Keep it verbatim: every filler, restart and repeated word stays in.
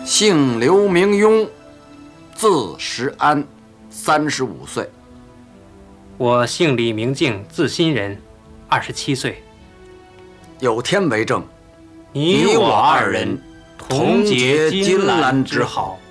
姓刘名庸，字石安，三十五岁。 我姓李名静，字新人，二十七岁。 有天为证， 你我二人同结金兰之好。